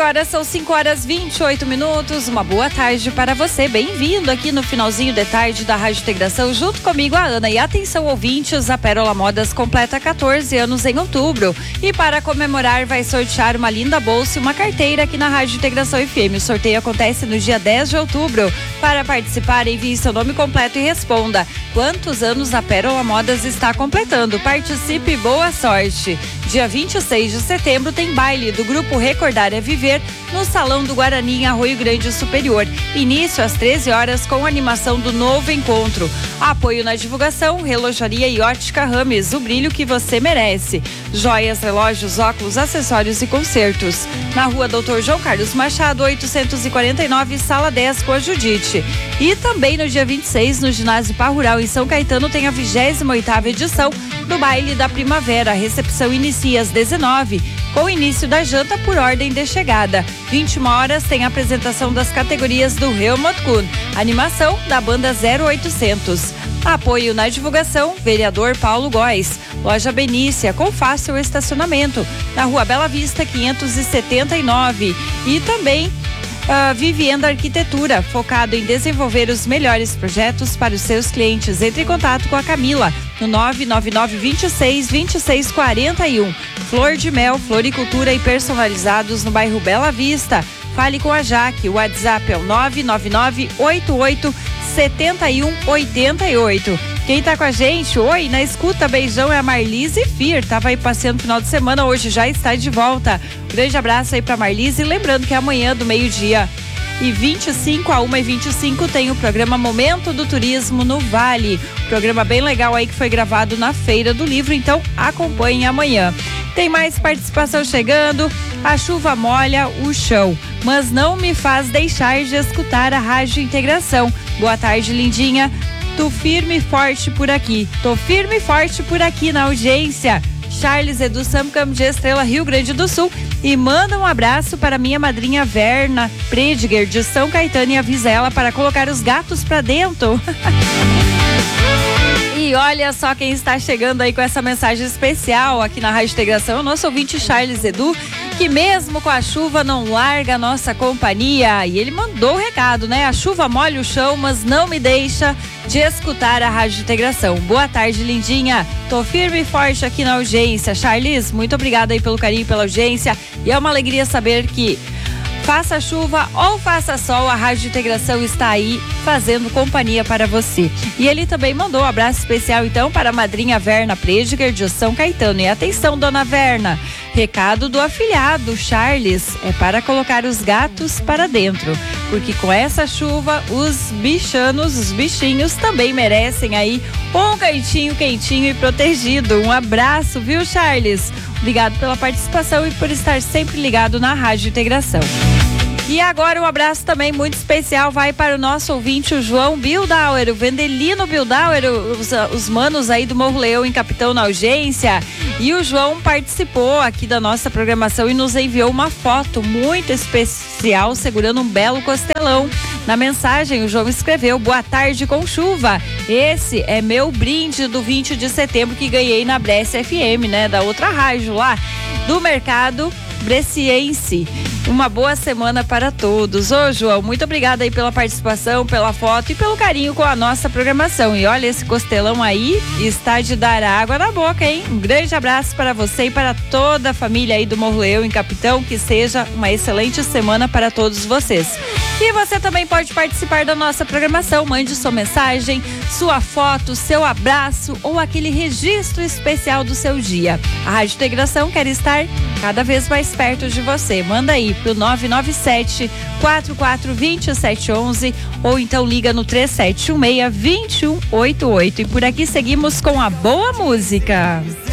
agora são 5h28. Uma boa tarde para você. Bem-vindo aqui no finalzinho de tarde da Rádio Integração, junto comigo, a Ana. E atenção, ouvintes, a Pérola Modas completa 14 anos em outubro. E para comemorar, vai sortear uma linda bolsa e uma carteira aqui na Rádio Integração FM. O sorteio acontece no dia 10 de outubro. Para participar, envie seu nome completo e responda: quantos anos a Pérola Modas está completando? Participe e boa sorte. Dia 26 de setembro tem baile do grupo Recordar é Viver no Salão do Guarani, em Arroio Grande Superior. Início às 13 horas com a animação do novo encontro. Apoio na divulgação, Relojaria e Ótica Rames, o brilho que você merece. Joias, relógios, óculos, acessórios e concertos. Na rua Dr. João Carlos Machado, 849, sala 10, com a Judite. E também no dia 26, no Ginásio Pá Rural, em São Caetano, tem a 28ª edição do Baile da Primavera. A recepção inicia às 19, com o início da janta por ordem de chegada. 21 horas tem a apresentação das categorias do Helmut Kuhn. Animação da banda 0800. Apoio na divulgação, vereador Paulo Góes. Loja Benícia, com fácil estacionamento, na Rua Bela Vista, 579. E também Vivienda Arquitetura, focado em desenvolver os melhores projetos para os seus clientes. Entre em contato com a Camila no 999262641. Flor de Mel, floricultura e personalizados no bairro Bela Vista. Fale com a Jaque, o WhatsApp é o 999887188. Quem tá com a gente, oi, na escuta, beijão, é a Marlise Fir. Tava aí passeando no final de semana, hoje já está de volta. Grande abraço aí pra Marlise. E lembrando que amanhã, do meio-dia e 25 a 1h25, tem o programa Momento do Turismo no Vale. Programa bem legal aí que foi gravado na Feira do Livro, então acompanhe amanhã. Tem mais participação chegando. A chuva molha o chão, mas não me faz deixar de escutar a Rádio Integração. Boa tarde, lindinha. Tô firme e forte por aqui. Tô firme e forte por aqui na audiência. Charles Edu Samcam de Estrela, Rio Grande do Sul. E manda um abraço para minha madrinha Verna Prediger de São Caetano e avisa ela para colocar os gatos pra dentro. E olha só quem está chegando aí com essa mensagem especial aqui na Rádio Integração, o nosso ouvinte Charles Edu, que mesmo com a chuva não larga a nossa companhia. E ele mandou o recado, né? A chuva molha o chão, mas não me deixa de escutar a Rádio Integração. Boa tarde, lindinha. Tô firme e forte aqui na audiência. Charles, muito obrigada aí pelo carinho e pela audiência. E é uma alegria saber que faça chuva ou faça sol, a Rádio Integração está aí fazendo companhia para você. E ele também mandou um abraço especial então para a madrinha Verna Prediger de São Caetano. E atenção, dona Verna, recado do afilhado Charles é para colocar os gatos para dentro, porque com essa chuva os bichinhos também merecem aí um cantinho quentinho e protegido. Um abraço, viu, Charles? Obrigado pela participação e por estar sempre ligado na Rádio Integração. E agora um abraço também muito especial vai para o nosso ouvinte, o João Bildauer, o Vendelino Bildauer, os manos aí do Morro Leão em Capitão na audiência. E o João participou aqui da nossa programação e nos enviou uma foto muito especial segurando um belo costelão. Na mensagem, o João escreveu: boa tarde com chuva. Esse é meu brinde do 20 de setembro que ganhei na Brescia FM, né? Da outra rádio lá do mercado Bresciense. Uma boa semana para todos. Ô, João, muito obrigada aí pela participação, pela foto e pelo carinho com a nossa programação. E olha, esse costelão aí está de dar água na boca, hein? Um grande abraço para você e para toda a família aí do Morro Leão em Capitão. Que seja uma excelente semana para todos vocês. E você também pode participar da nossa programação. Mande sua mensagem, sua foto, seu abraço ou aquele registro especial do seu dia. A Rádio Integração quer estar cada vez mais perto de você. Manda aí pro 997-442711 ou então liga no 3716-2188. E por aqui seguimos com a boa música.